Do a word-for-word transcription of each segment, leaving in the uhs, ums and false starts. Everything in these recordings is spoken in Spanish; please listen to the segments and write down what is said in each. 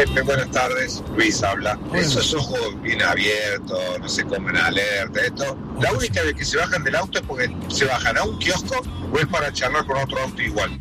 Pepe, buenas tardes. Luis habla. Esos ojos bien abiertos, no se comen alerta, esto. La única vez que se bajan del auto es porque se bajan a un kiosco o es para charlar con otro auto igual.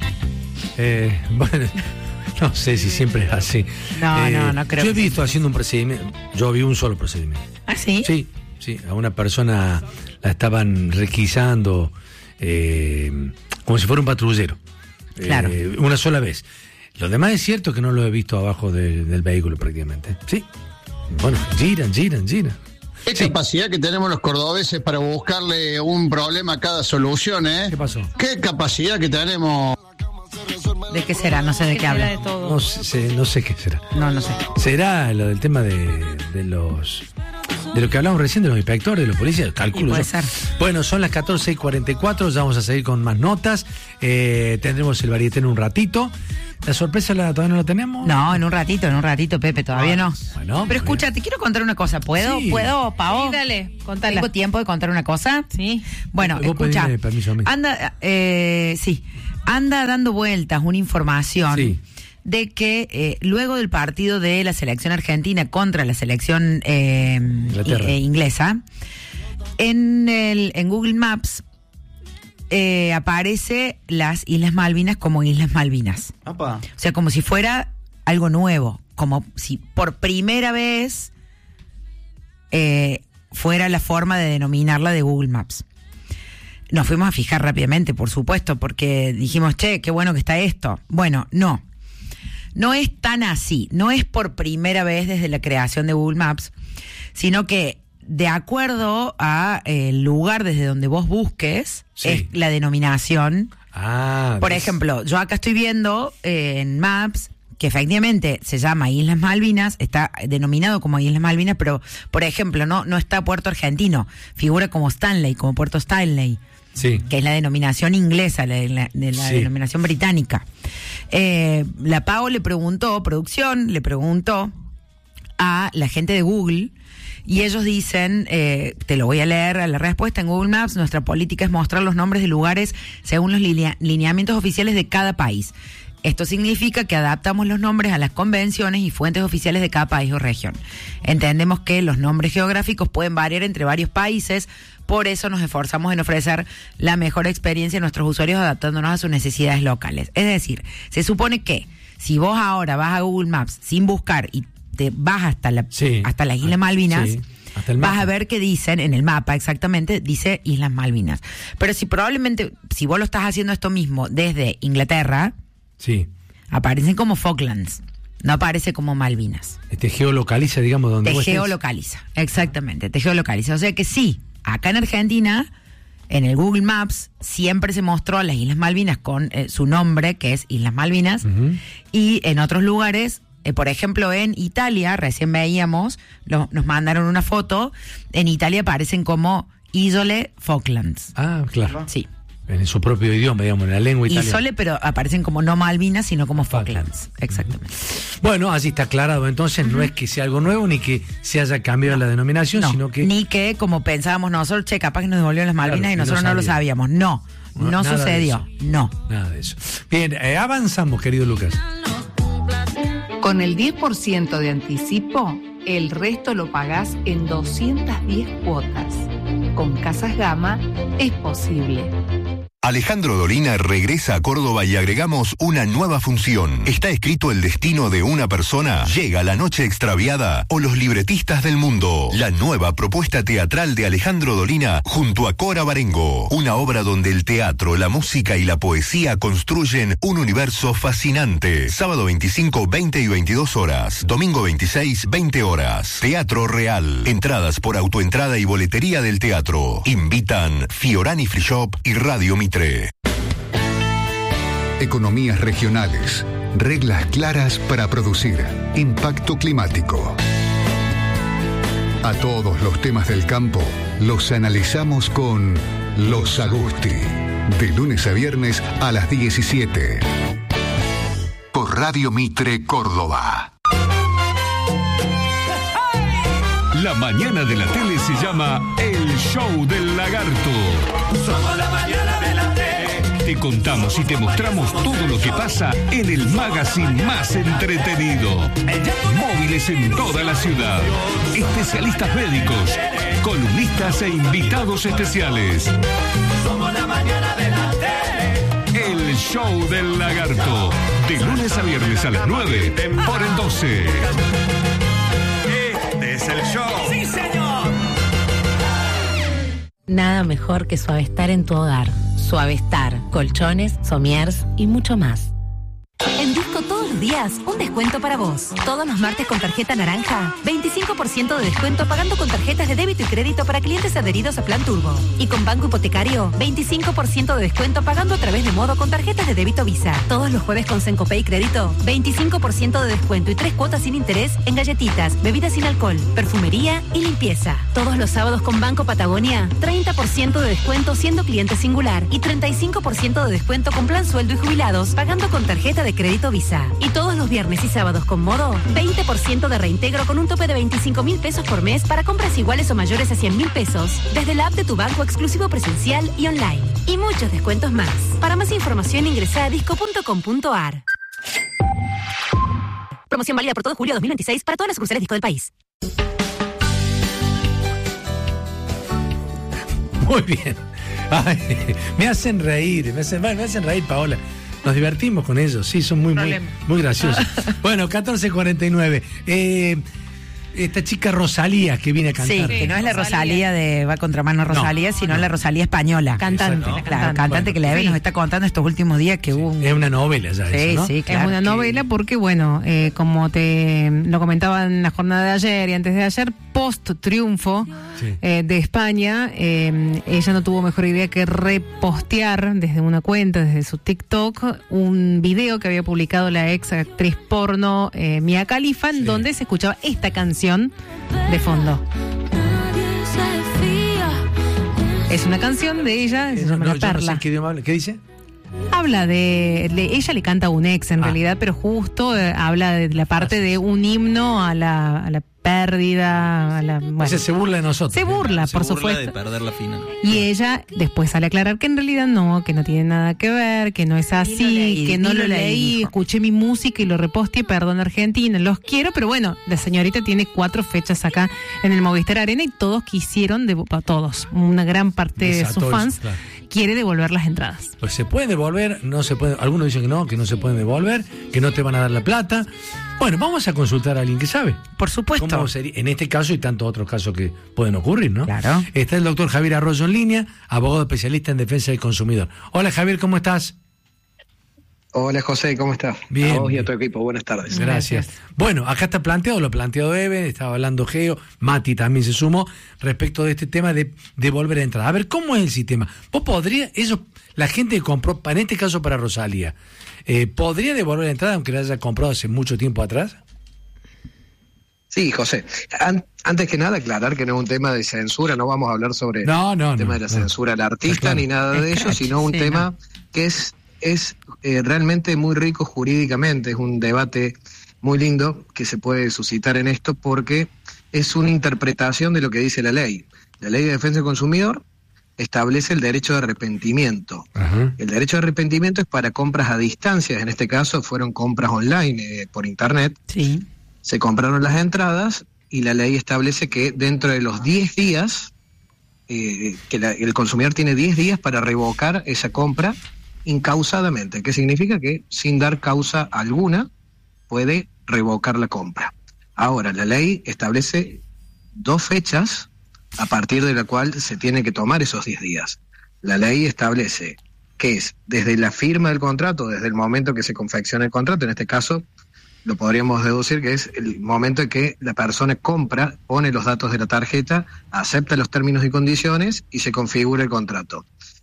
Eh, bueno, no sé si siempre es así. No, eh, no, no creo. Yo he visto haciendo un procedimiento. Yo vi un solo procedimiento. ¿Ah, sí? Sí, sí. A una persona la estaban requisando eh, como si fuera un patrullero. Claro. Eh, una sola vez. Lo demás es cierto que no lo he visto abajo de, del vehículo prácticamente. Sí. Bueno, giran, giran, giran. Qué Sí. capacidad que tenemos los cordobeses para buscarle un problema a cada solución, ¿eh? ¿Qué pasó? Qué capacidad que tenemos. ¿De qué será? No sé de qué Genera habla. de todo. No sé, no sé qué será. No, no sé. ¿Será lo del tema de, de los... de lo que hablamos recién de los inspectores, de los policías? Calculo Y puede yo. ser. Bueno, son las catorce y cuarenta y cuatro, ya vamos a seguir con más notas. Eh, tendremos el varieté en un ratito. ¿La sorpresa la, todavía no la tenemos? No, en un ratito, en un ratito, Pepe, todavía no. Bueno, Pero escucha, te quiero contar una cosa. ¿Puedo? Sí. ¿Puedo, Pao? Sí, dale, contala. ¿Tengo tiempo de contar una cosa? Sí. Bueno, Vos escucha. pedime permiso a mí. Anda, eh, sí. Anda dando vueltas una información Sí. de que eh, luego del partido de la selección argentina contra la selección eh, Inglaterra. i- eh, inglesa, en, el, en Google Maps eh, aparece las Islas Malvinas como Islas Malvinas. Apa. O sea, como si fuera algo nuevo, como si por primera vez eh, fuera la forma de denominarla de Google Maps. Nos fuimos a fijar rápidamente, por supuesto, porque dijimos, che, qué bueno que está esto. Bueno, no. No es tan así. No es por primera vez desde la creación de Google Maps, sino que de acuerdo a eh, el lugar desde donde vos busques, Sí. es la denominación. Ah, Por ¿ves? ejemplo, yo acá estoy viendo eh, en Maps que efectivamente se llama Islas Malvinas, está denominado como Islas Malvinas, pero, por ejemplo, no, no está Puerto Argentino, figura como Stanley, como Puerto Stanley, Sí. que es la denominación inglesa, la, la- de la Sí. denominación británica. Eh, la Pau le preguntó, producción, le preguntó a la gente de Google, y ellos dicen, eh, te lo voy a leer a la respuesta en Google Maps: nuestra política es mostrar los nombres de lugares según los linea- lineamientos oficiales de cada país. Esto significa que adaptamos los nombres a las convenciones y fuentes oficiales de cada país o región. Entendemos que los nombres geográficos pueden variar entre varios países, por eso nos esforzamos en ofrecer la mejor experiencia a nuestros usuarios adaptándonos a sus necesidades locales. Es decir, se supone que si vos ahora vas a Google Maps sin buscar y te vas hasta la Sí. hasta las Islas Malvinas, Sí, hasta el vas mapa. a ver que dicen en el mapa, exactamente, dice Islas Malvinas. Pero si probablemente, si vos lo estás haciendo esto mismo desde Inglaterra, Sí. aparecen como Falklands, no aparece como Malvinas. Te geolocaliza, digamos, donde Te vos estés. geolocaliza, exactamente, te geolocaliza. O sea que sí, acá en Argentina, en el Google Maps, siempre se mostró las Islas Malvinas con eh, su nombre, que es Islas Malvinas, Ujú. y en otros lugares, eh, por ejemplo en Italia, recién veíamos, lo- nos mandaron una foto, en Italia aparecen como Isole Falklands. Ah, claro. Sí. En su propio idioma, digamos, en la lengua italiana. Isole, pero aparecen como no Malvinas, sino como Falklands. Falklands. Exactamente. Bueno, así está aclarado. Entonces, no es que sea algo nuevo ni que se haya cambiado la denominación, No, sino que. ni que como pensábamos nosotros, che, capaz que nos devolvieron las Malvinas Claro, y que no nosotros no, lo sabía. sabíamos. No, No, no, nada de sucedió. eso. No. Nada de eso. Bien, eh, avanzamos, querido Lucas. Con el diez por ciento de anticipo, el resto lo pagás en doscientas diez cuotas. Con Casas Gama es posible. Alejandro Dolina regresa a Córdoba y agregamos una nueva función. ¿Está escrito el destino de una persona? Llega La Noche Extraviada o Los Libretistas del Mundo. La nueva propuesta teatral de Alejandro Dolina junto a Cora Barengo. Una obra donde el teatro, la música y la poesía construyen un universo fascinante. Sábado veinticinco, veinte y veintidós horas. Domingo veintiséis, veinte horas. Teatro Real. Entradas por autoentrada y boletería del teatro. Invitan Fiorani Free Shop y Radio Mitre. Economías regionales. Reglas claras para producir. Impacto climático. A todos los temas del campo los analizamos con Los Agusti. De lunes a viernes a las diecisiete. Por Radio Mitre Córdoba. La mañana de la tele se llama El Show del Lagarto. Somos la mañana de la tele, Te contamos y te mostramos todo lo que pasa en el magazine más entretenido. Móviles en toda la ciudad. Especialistas médicos, columnistas e invitados especiales. Somos la mañana de la tele. El Show del Lagarto. De lunes a viernes a las nueve por el doce. Este es el show. ¡Sí, señor! Nada mejor que Suavestar en tu hogar. Suavestar, colchones, somiers y mucho más. En Disco todos los días, un descuento para vos. Todos los martes con tarjeta naranja, veinticinco por ciento de descuento pagando con tarjetas de débito y crédito para clientes adheridos a Plan Turbo. Y con Banco Hipotecario, veinticinco por ciento de descuento pagando a través de Modo con tarjetas de débito Visa. Todos los jueves con Sencopay Crédito, veinticinco por ciento de descuento y tres cuotas sin interés en galletitas, bebidas sin alcohol, perfumería y limpieza. Todos los sábados con Banco Patagonia, treinta por ciento de descuento siendo cliente singular y treinta y cinco por ciento de descuento con Plan Sueldo y Jubilados pagando con tarjeta de crédito Visa. Y todos los viernes y sábados con Modo, veinte por ciento de reintegro con un tope de veinticinco mil pesos por mes para compras iguales o mayores a cien mil pesos desde la app de tu banco exclusivo presencial y online. Y muchos descuentos más. Para más información ingresa a disco punto com punto a r. Promoción válida por todo julio dos mil veintiséis para todas las sucursales Disco del país. Muy bien. Ay, me hacen reír, me hacen, me hacen reír, Paola. Nos divertimos con ellos, sí, son muy, muy, muy graciosos. Bueno, catorce cuarenta y nueve. Eh, esta chica Rosalía que viene a cantar. Sí, que no es la Rosalía de Va contra mano Rosalía, no, sino no. la Rosalía española. Cantante. Exacto. Claro, cantante, cantante bueno, que la Eve sí. nos está contando estos últimos días que hubo un... Es una novela ya sí, eso, ¿no? Sí, claro. Es una novela porque, bueno, eh, como te lo comentaba en la jornada de ayer y antes de ayer, post triunfo sí. eh, de España, eh, ella no tuvo mejor idea que repostear desde una cuenta, desde su TikTok, un video que había publicado la ex actriz porno eh, Mia Khalifa, en sí. donde se escuchaba esta canción de fondo. Es una canción de ella, se llama no, La Perla. No sé qué idioma habla. ¿Qué dice? Habla de, de... Ella le canta a un ex en ah. realidad, pero justo eh, habla de la parte ah, sí, de un himno a la, a la pérdida, a la... Bueno, o sea, se burla de nosotros. Se burla, se por burla supuesto. de perder la final. Y ella después sale a aclarar que en realidad no, que no tiene nada que ver, que no es así, no leí, que no lo leí, leí escuché mi música y lo reposteé, perdón Argentina, los quiero, pero bueno, la señorita tiene cuatro fechas acá en el Movistar Arena y todos quisieron, de, todos, una gran parte de sus fans, claro. quiere devolver las entradas. Pues se puede devolver, no se puede, algunos dicen que no, que no se pueden devolver, que no te van a dar la plata. Bueno, vamos a consultar a alguien que sabe. Por supuesto. ¿Cómo sería? En este caso y tantos otros casos que pueden ocurrir, ¿no? Claro. Está el doctor Javier Arroyo en línea, abogado especialista en defensa del consumidor. Hola Javier, ¿cómo estás? Hola José, ¿cómo estás? Bien. A vos y a tu equipo, buenas tardes. Gracias. Gracias. Bueno, acá está planteado, lo planteado Eben, estaba hablando Geo, Mati también se sumó, respecto de este tema de devolver entrada. A ver, ¿cómo es el sistema? ¿Vos podrías, eso, la gente que compró, en este caso para Rosalía, eh, ¿podría devolver la entrada aunque la haya comprado hace mucho tiempo atrás? Sí, José. An- antes que nada, aclarar que no es un tema de censura, no vamos a hablar sobre no, no, el tema no, de la no. censura al artista claro. ni nada de eso, sino un sí, tema no. que es, es eh, realmente muy rico jurídicamente, es un debate muy lindo que se puede suscitar en esto porque es una interpretación de lo que dice la ley. La ley de defensa del consumidor establece el derecho de arrepentimiento. Ajá. El derecho de arrepentimiento es para compras a distancia, en este caso fueron compras online eh, por internet. Sí. Se compraron las entradas y la ley establece que dentro de los diez días, eh, que la, el consumidor tiene diez días para revocar esa compra incausadamente, que significa que sin dar causa alguna puede revocar la compra. Ahora, la ley establece dos fechas a partir de la cual se tiene que tomar esos diez días. La ley establece que es desde la firma del contrato, desde el momento que se confecciona el contrato, en este caso lo podríamos deducir que es el momento en que la persona compra, pone los datos de la tarjeta, acepta los términos y condiciones y se configura el contrato.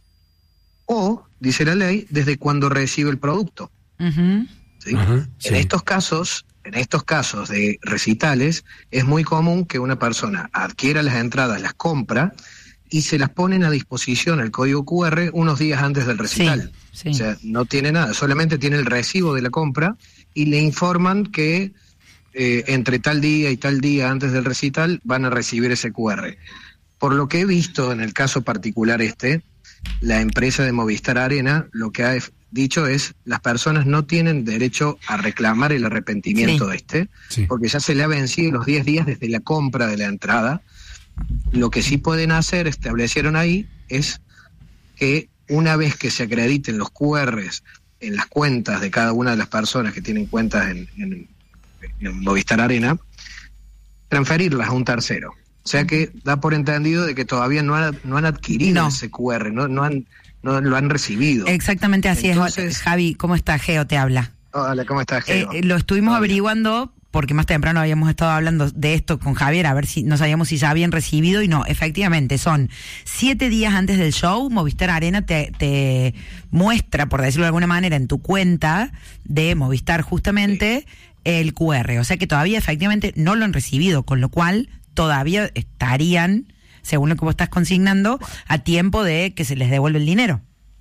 O, dice la ley, desde cuando recibe el producto. Uh-huh. ¿Sí? Uh-huh, sí. En estos casos, en estos casos de recitales, es muy común que una persona adquiera las entradas, las compra y se las ponen a disposición el código cu erre unos días antes del recital. Sí, sí. O sea, no tiene nada, solamente tiene el recibo de la compra y le informan que eh, entre tal día y tal día antes del recital van a recibir ese cu erre. Por lo que he visto en el caso particular este, la empresa de Movistar Arena lo que ha dicho es, las personas no tienen derecho a reclamar el arrepentimiento Sí. de este, Sí. porque ya se le ha vencido los diez días desde la compra de la entrada. Lo que sí pueden hacer, establecieron ahí, es que una vez que se acrediten los Q Rs en las cuentas de cada una de las personas que tienen cuentas en, en, en Movistar Arena, transferirlas a un tercero. O sea que da por entendido de que todavía no han, no han adquirido No. ese Q R, no, no, han, no lo han recibido. Exactamente así Entonces- es. Javi, ¿cómo está? Geo te habla. Hola, ¿cómo estás, Eh, Geo? eh, lo estuvimos averiguando porque más temprano habíamos estado hablando de esto con Javier, a ver si no sabíamos si ya habían recibido y no, efectivamente, son siete días antes del show, Movistar Arena te, te muestra, por decirlo de alguna manera, en tu cuenta de Movistar justamente el Q R, o sea que todavía efectivamente no lo han recibido, con lo cual todavía estarían, según lo que vos estás consignando, a tiempo de que se les devuelva el dinero.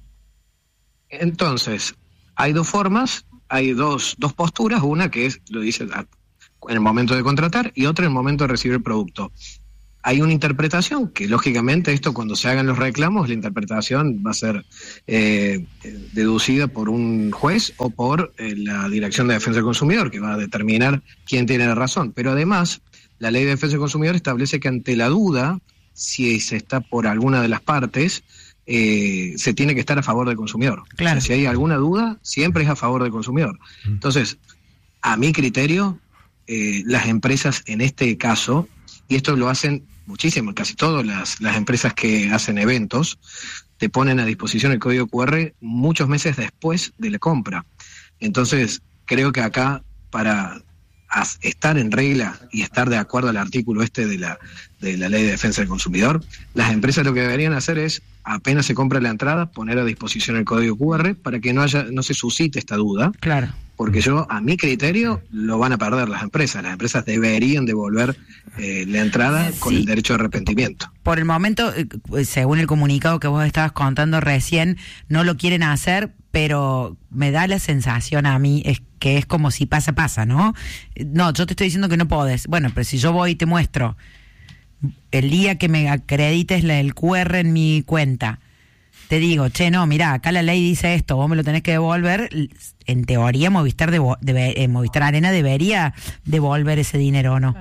Entonces, hay dos formas, hay dos, dos posturas, una que es, lo dice a- en el momento de contratar y otra en el momento de recibir el producto. Hay una interpretación que, lógicamente, esto cuando se hagan los reclamos, la interpretación va a ser eh, deducida por un juez o por eh, la Dirección de Defensa del Consumidor, que va a determinar quién tiene la razón. Pero además, la Ley de Defensa del Consumidor establece que ante la duda, si se está por alguna de las partes, eh, se tiene que estar a favor del consumidor. Claro. O sea, si hay alguna duda, siempre es a favor del consumidor. Entonces, a mi criterio, eh, las empresas en este caso, y esto lo hacen muchísimo, casi todas las, las empresas que hacen eventos, te ponen a disposición el código Q R muchos meses después de la compra. Entonces, creo que acá, para as- estar en regla y estar de acuerdo al artículo este de la, de la Ley de Defensa del Consumidor, las empresas lo que deberían hacer es, apenas se compra la entrada, poner a disposición el código Q R para que no haya, no se suscite esta duda. Claro. Porque yo, a mi criterio, lo van a perder las empresas. Las empresas deberían devolver eh, la entrada con Sí. el derecho de arrepentimiento. Por el momento, eh, según el comunicado que vos estabas contando recién, no lo quieren hacer, pero me da la sensación a mí es que es como si pasa, pasa, ¿no? No, yo te estoy diciendo que no podés. Bueno, pero si yo voy y te muestro el día que me acredites la- el Q R en mi cuenta, te digo, che, no, mirá, acá la ley dice esto, vos me lo tenés que devolver, en teoría Movistar, devo- debe- eh, Movistar Arena debería devolver ese dinero, ¿o no?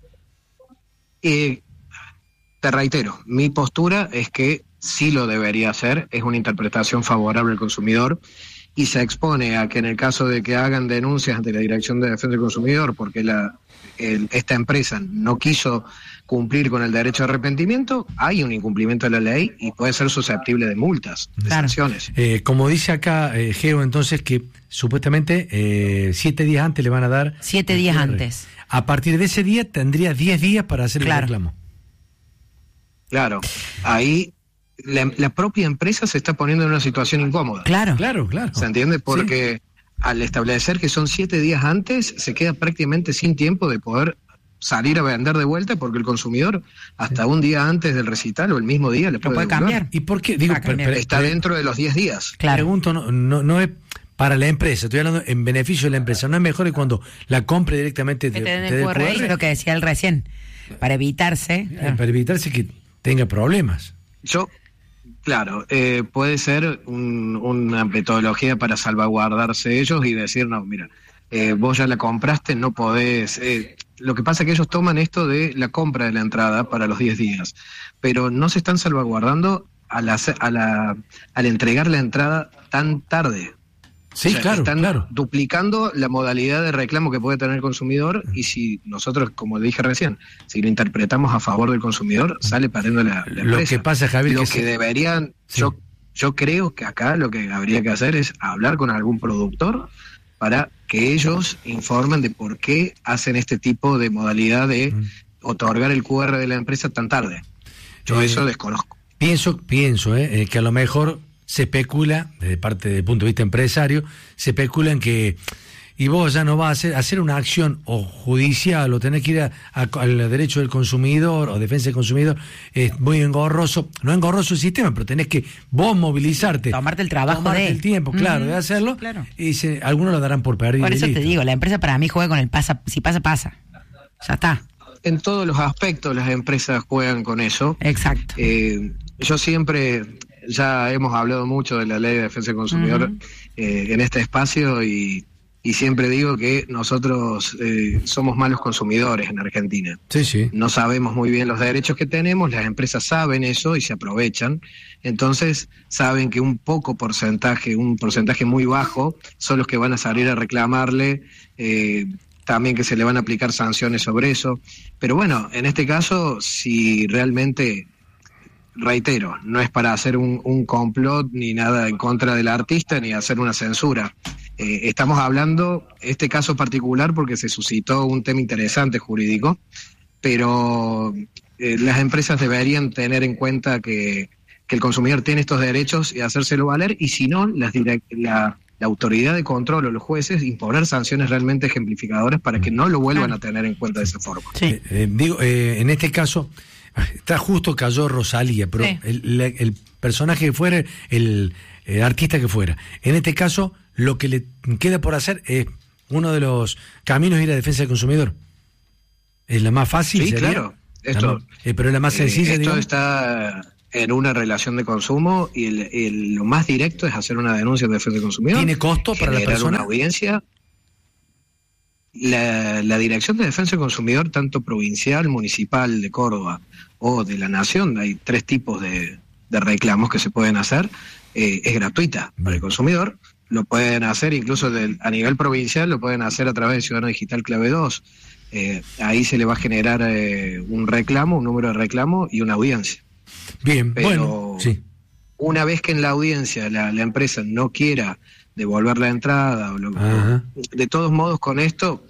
Eh, te reitero, mi postura es que sí lo debería hacer, es una interpretación favorable al consumidor y se expone a que en el caso de que hagan denuncias ante la Dirección de Defensa del Consumidor porque la, el- esta empresa no quiso cumplir con el derecho de arrepentimiento, hay un incumplimiento de la ley y puede ser susceptible de multas, de sanciones. Eh, como dice acá eh, Geo, entonces que supuestamente eh, siete días antes le van a dar... Siete el días Q R. antes. A partir de ese día tendría diez días para hacer Claro. el reclamo. Claro, ahí la, la propia empresa se está poniendo en una situación incómoda. Claro. Claro, claro. ¿Se entiende? Porque al establecer que son siete días antes, se queda prácticamente sin tiempo de poder salir a vender de vuelta porque el consumidor hasta un día antes del recital o el mismo día le puede, puede devolver. cambiar. ¿Y por qué? Digo, Va a cambiar. per- per- Está per- dentro de los diez días. Pregunto, no, no, no es para la empresa, estoy hablando en beneficio de la empresa. ¿No es mejor que cuando la compre directamente te, Que te den te el dé Q R, es lo que decía él recién, para evitarse. Eh, para evitarse que tenga problemas? Yo, claro, eh, puede ser un- una metodología para salvaguardarse ellos y decir, no, mira, eh, vos ya la compraste, no podés... eh, lo que pasa es que ellos toman esto de la compra de la entrada para los diez días, pero no se están salvaguardando al, hacer- a la, al entregar la entrada tan tarde. Sí, O sea, claro, están claro. duplicando la modalidad de reclamo que puede tener el consumidor y si nosotros, como dije recién, si lo interpretamos a favor del consumidor, sale perdiendo la, la Lo empresa. que pasa, Javier, Lo que que, se- deberían, Sí. yo, yo creo que acá lo que habría que hacer es hablar con algún productor para que ellos informen de por qué hacen este tipo de modalidad de otorgar el Q R de la empresa tan tarde. Yo Eh, eso desconozco. Pienso, pienso eh, eh, que a lo mejor se especula, desde parte del punto de vista empresario, se especula en que, y vos ya no vas a hacer, hacer una acción o judicial o tener que ir a- a- al derecho del consumidor o defensa del consumidor, es muy engorroso, no engorroso el sistema, pero tenés que vos movilizarte. Tomarte el trabajo tomarte de el tiempo, claro, Ujú, de hacerlo, claro. y se, algunos lo darán por perdido. Por y eso te listo. digo, la empresa para mí juega con el pasa, si pasa, pasa. Ya está. En todos los aspectos las empresas juegan con eso. Exacto. Eh, yo siempre ya hemos hablado mucho de la ley de defensa del consumidor uh-huh. eh, en este espacio y, y siempre digo que nosotros eh, somos malos consumidores en Argentina. Sí, sí. No sabemos muy bien los derechos que tenemos, las empresas saben eso y se aprovechan. Entonces saben que un poco porcentaje, un porcentaje muy bajo, son los que van a salir a reclamarle, eh, también que se le van a aplicar sanciones sobre eso. Pero bueno, en este caso, si realmente, reitero, no es para hacer un, un complot ni nada en contra del artista ni hacer una censura. Eh, estamos hablando, este caso particular, porque se suscitó un tema interesante jurídico, pero eh, las empresas deberían tener en cuenta que, que el consumidor tiene estos derechos y hacérselo valer, y si no, las direct, la, la autoridad de control o los jueces imponer sanciones realmente ejemplificadoras para que no lo vuelvan a tener en cuenta de esa forma. Sí. Eh, eh, digo, eh, en este caso, está justo cayó Rosalía, pero sí. el, el, el personaje que fuera, el, el artista que fuera, en este caso, lo que le queda por hacer es uno de los caminos ir a defensa del consumidor. Es la más fácil. Sí, sería, claro. Esto, eh, pero es la más sencilla. Eh, esto digamos. Está en una relación de consumo y el, el, lo más directo es hacer una denuncia de defensa del consumidor. ¿Tiene costo para la persona? Una audiencia. La, la Dirección de Defensa del Consumidor, tanto provincial, municipal de Córdoba o de la Nación, hay tres tipos de, de reclamos que se pueden hacer, eh, es gratuita para el consumidor. Lo pueden hacer incluso del, a nivel provincial, lo pueden hacer a través de Ciudadano Digital Clave dos. Eh, ahí se le va a generar eh, un reclamo, un número de reclamo y una audiencia. Bien, pero bueno, sí. Una vez que en la audiencia la, la empresa no quiera devolver la entrada, o lo, o, de todos modos con esto,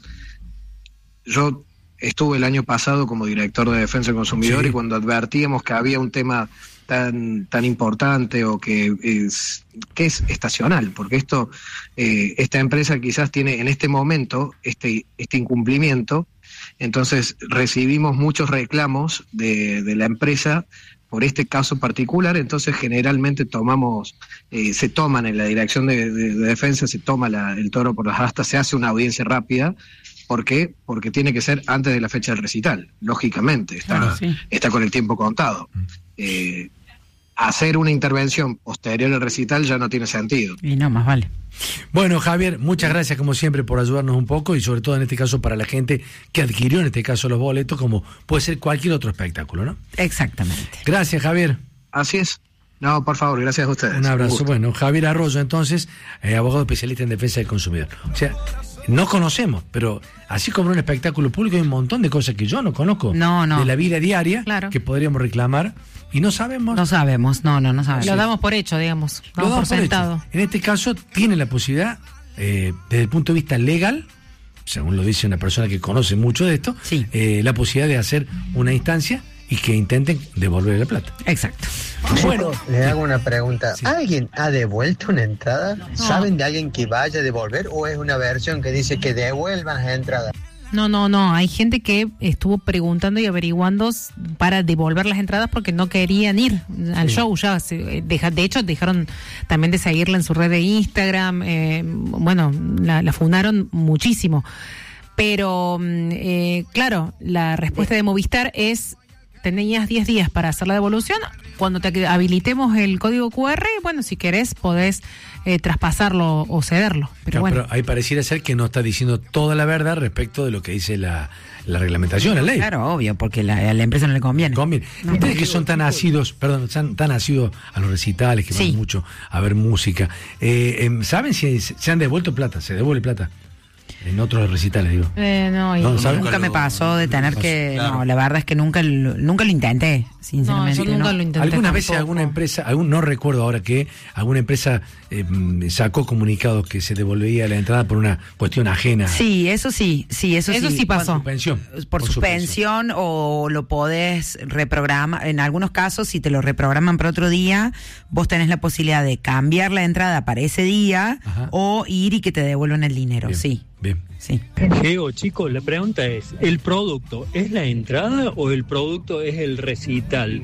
yo estuve el año pasado como director de Defensa del Consumidor sí. y cuando advertíamos que había un tema tan tan importante o que es que es estacional, porque esto eh, esta empresa quizás tiene en este momento este este incumplimiento, entonces recibimos muchos reclamos de, de la empresa por este caso particular, entonces generalmente tomamos, eh, se toman en la dirección de, de, de defensa, se toma la, el toro por las astas, se hace una audiencia rápida. ¿Por qué? Porque tiene que ser antes de la fecha del recital, lógicamente, está, ah, sí. está con el tiempo contado. Eh, hacer una intervención posterior al recital ya no tiene sentido. Y no, más vale. Bueno, Javier, muchas gracias como siempre por ayudarnos un poco y sobre todo en este caso para la gente que adquirió en este caso los boletos, como puede ser cualquier otro espectáculo, ¿no? Exactamente. Gracias, Javier. Así es. No, por favor, gracias a ustedes. Un abrazo. Un bueno, Javier Arroyo, entonces, eh, abogado especialista en defensa del consumidor. O sea, no conocemos, pero así como en un espectáculo público hay un montón de cosas que yo no conozco no, no. de la vida diaria claro. que podríamos reclamar y no sabemos. No sabemos, no, no, no sabemos. Lo damos por hecho, digamos. Lo damos por sentado. En este caso, tiene la posibilidad, eh, desde el punto de vista legal, según lo dice una persona que conoce mucho de esto, sí. eh, la posibilidad de hacer una instancia y que intenten devolver la plata. Exacto. Bueno, le hago una pregunta. Sí. ¿Alguien ha devuelto una entrada? No. ¿Saben de alguien que vaya a devolver o es una versión que dice que devuelvan las entradas? No, no, no. Hay gente que estuvo preguntando y averiguando para devolver las entradas porque no querían ir al sí. show. Ya se, deja, de hecho, dejaron también de seguirla en su red de Instagram. Eh, bueno, la, la fundaron muchísimo. Pero, eh, claro, la respuesta de Movistar es: tenías diez días para hacer la devolución. Cuando te habilitemos el código cu erre, bueno, si querés podés eh, traspasarlo o cederlo. Pero claro, bueno. Pero ahí pareciera ser que no está diciendo toda la verdad respecto de lo que dice la, la reglamentación, la ley. Claro, obvio, porque la, a la empresa no le conviene. conviene. No, Ustedes que son tan asidos, perdón, tan, tan asidos a los recitales, que sí. van mucho a ver música, eh, eh, ¿saben si se han devuelto plata? ¿Se devuelve plata? En otros recitales, digo. Eh, no, no nunca, nunca me pasó de tener que... Claro. No, la verdad es que nunca lo, nunca lo intenté, sinceramente. No, yo nunca no. lo intenté. Algunas veces alguna empresa, algún, no recuerdo ahora que, alguna empresa eh, sacó comunicados que se devolvía la entrada por una cuestión ajena. Sí, eso sí, sí, eso, eso sí. sí pasó. Por suspensión. Por, por suspensión, suspensión o lo podés reprogramar. En algunos casos, si te lo reprograman para otro día, vos tenés la posibilidad de cambiar la entrada para ese día. Ajá. O ir y que te devuelvan el dinero, bien, sí. Bien. Sí. Diego, chicos, la pregunta es, ¿el producto es la entrada o el producto es el recital?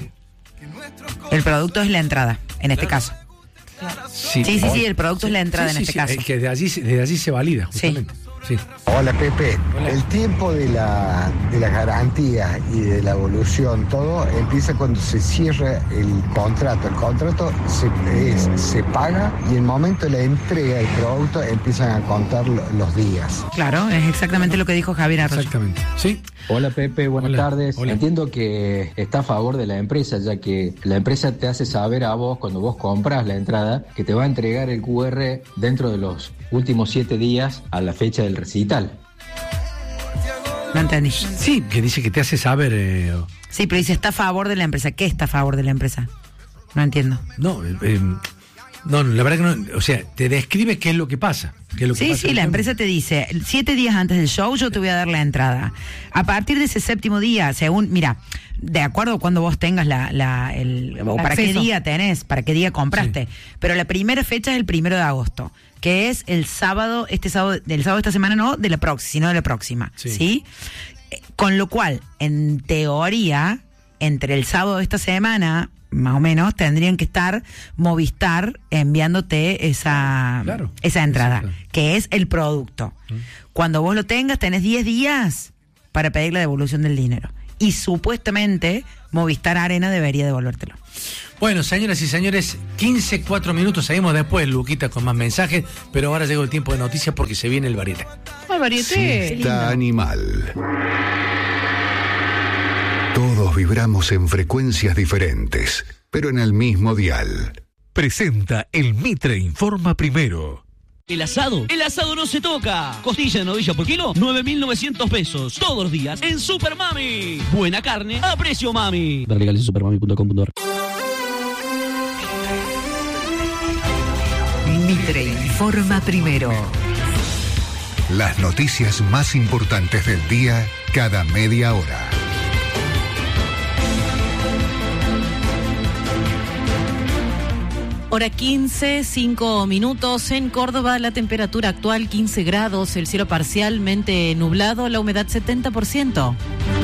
El producto es la entrada, en este caso. Sí, sí, sí, sí, el producto sí, es la entrada sí, en sí, este sí, caso. Es que de allí, de allí se valida, justamente. Sí. Sí. Hola Pepe, Hola. El tiempo de la, de la garantía y de la evolución, todo empieza cuando se cierra el contrato. El contrato se, es, se paga y en el momento de la entrega del producto empiezan a contar lo, los días. Claro, es exactamente lo que dijo Javier Arroyo. Exactamente, sí. Hola Pepe, buenas Hola. tardes. Hola. Entiendo que está a favor de la empresa, ya que la empresa te hace saber a vos, cuando vos compras la entrada, que te va a entregar el Q R dentro de los últimos siete días a la fecha del recital. No entendí. Sí, que dice que te hace saber... Eh, sí, pero dice está a favor de la empresa. ¿Qué está a favor de la empresa? No entiendo. No, eh, no, la verdad que no... O sea, te describe qué es lo que pasa. Qué es lo que sí, pasa sí, la empresa te dice, siete días antes del show yo te voy a dar la entrada. A partir de ese séptimo día, según... Mira, de acuerdo a cuando vos tengas la... la el, o para qué día tenés, para qué día compraste. Sí. Pero la primera fecha es el primero de agosto. Que es el sábado, este sábado, del sábado de esta semana no, de la próxima, sino de la próxima, ¿sí? ¿sí? Con lo cual, en teoría, entre el sábado de esta semana, más o menos, tendrían que estar Movistar enviándote esa, claro, esa entrada, exacto, que es el producto. ¿Mm? Cuando vos lo tengas, tenés diez días para pedir la devolución del dinero. Y supuestamente, Movistar Arena debería devolvértelo. Bueno, señoras y señores, quince, cuatro minutos, seguimos después, Luquita, con más mensajes, pero ahora llegó el tiempo de noticias porque se viene el varieté. ¡El varieté! Cita animal. Todos vibramos en frecuencias diferentes, pero en el mismo dial. Presenta el Mitre Informa Primero. El asado, el asado no se toca. Costilla de novilla por kilo, nueve mil novecientos pesos. Todos los días en Super Mami. Buena carne a precio mami. Ver legales en supermami punto com punto a r. Mitre Informa Primero. Las noticias más importantes del día cada media hora. Hora quince, cinco minutos. En Córdoba, la temperatura actual quince grados, el cielo parcialmente nublado, la humedad setenta por ciento.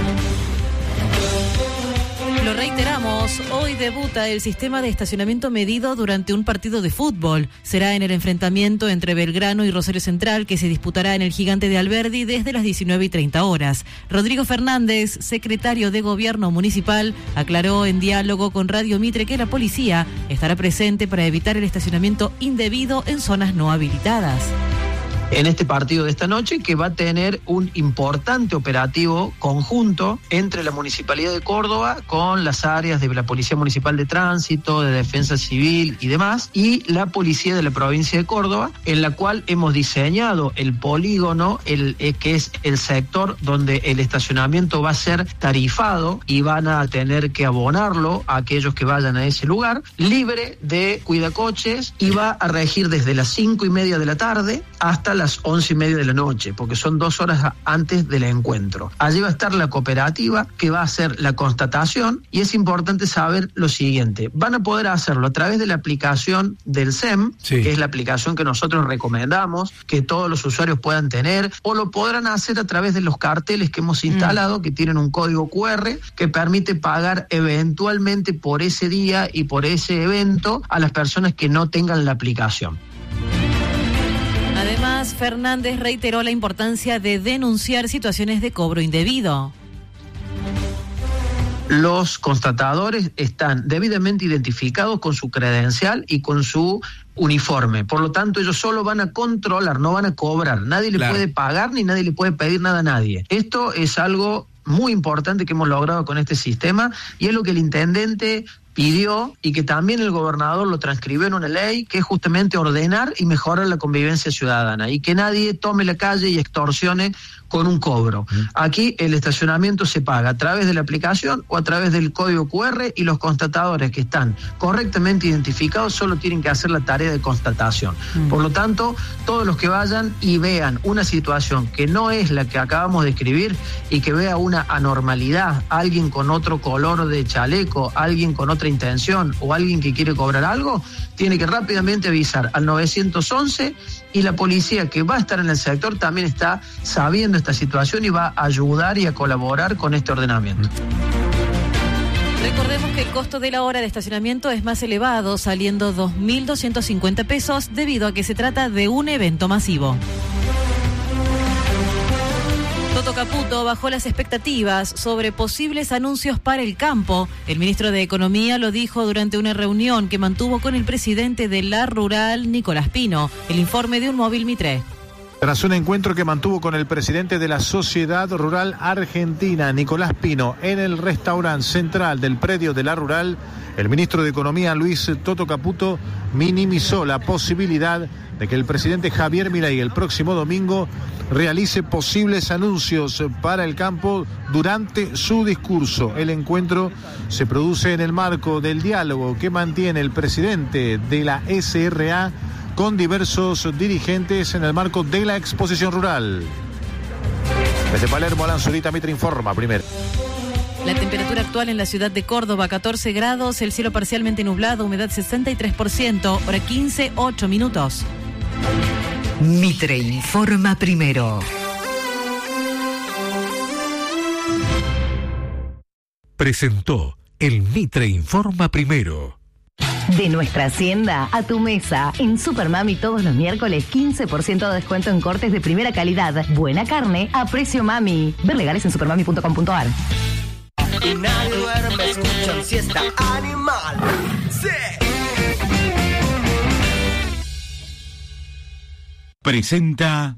Lo reiteramos, hoy debuta el sistema de estacionamiento medido durante un partido de fútbol. Será en el enfrentamiento entre Belgrano y Rosario Central, que se disputará en el Gigante de Alberdi desde las diecinueve y treinta horas. Rodrigo Fernández, secretario de Gobierno Municipal, aclaró en diálogo con Radio Mitre que la policía estará presente para evitar el estacionamiento indebido en zonas no habilitadas. En este partido de esta noche, que va a tener un importante operativo conjunto entre la Municipalidad de Córdoba con las áreas de la Policía Municipal de Tránsito, de Defensa Civil y demás, y la Policía de la Provincia de Córdoba, en la cual hemos diseñado el polígono, el, eh, que es el sector donde el estacionamiento va a ser tarifado y van a tener que abonarlo a aquellos que vayan a ese lugar, libre de cuidacoches, y va a regir desde las cinco y media de la tarde hasta las once y media de la noche, porque son dos horas antes del encuentro. Allí va a estar la cooperativa que va a hacer la constatación, y es importante saber lo siguiente: van a poder hacerlo a través de la aplicación del S E M, sí, que es la aplicación que nosotros recomendamos que todos los usuarios puedan tener, o lo podrán hacer a través de los carteles que hemos instalado, mm. que tienen un código Q R que permite pagar eventualmente por ese día y por ese evento a las personas que no tengan la aplicación. Además, Fernández reiteró la importancia de denunciar situaciones de cobro indebido. Los constatadores están debidamente identificados con su credencial y con su uniforme. Por lo tanto, ellos solo van a controlar, no van a cobrar. Nadie le claro. puede pagar ni nadie le puede pedir nada a nadie. Esto es algo muy importante que hemos logrado con este sistema, y es lo que el intendente pidió y que también el gobernador lo transcribió en una ley, que es justamente ordenar y mejorar la convivencia ciudadana y que nadie tome la calle y extorsione con un cobro. Mm. Aquí el estacionamiento se paga a través de la aplicación o a través del código Q R, y los constatadores que están correctamente identificados solo tienen que hacer la tarea de constatación. Mm. Por lo tanto, todos los que vayan y vean una situación que no es la que acabamos de escribir y que vea una anormalidad, alguien con otro color de chaleco, alguien con otra intención o alguien que quiere cobrar algo, tiene que rápidamente avisar al nueve once, y la policía que va a estar en el sector también está sabiendo esta situación y va a ayudar y a colaborar con este ordenamiento. Recordemos que el costo de la hora de estacionamiento es más elevado, saliendo dos mil doscientos cincuenta pesos, debido a que se trata de un evento masivo. Toto Caputo bajó las expectativas sobre posibles anuncios para el campo. El ministro de Economía lo dijo durante una reunión que mantuvo con el presidente de la Rural, Nicolás Pino. El informe de un móvil Mitre. Tras un encuentro que mantuvo con el presidente de la Sociedad Rural Argentina, Nicolás Pino, en el restaurante central del predio de la Rural, el ministro de Economía, Luis Toto Caputo, minimizó la posibilidad de que el presidente Javier Milei el próximo domingo realice posibles anuncios para el campo durante su discurso. El encuentro se produce en el marco del diálogo que mantiene el presidente de la S R A con diversos dirigentes en el marco de la exposición rural. Desde Palermo, Alan Zurita, Mitre informa primero. La temperatura actual en la ciudad de Córdoba, catorce grados, el cielo parcialmente nublado, humedad sesenta y tres por ciento, hora quince, ocho minutos. Mitre informa primero. Presentó el Mitre informa primero. De nuestra hacienda a tu mesa. En Supermami todos los miércoles quince por ciento de descuento en cortes de primera calidad. Buena carne a precio mami. Ver legales en supermami punto com punto ar. Y nadie duerme, escuchan siesta animal. Sí. Presenta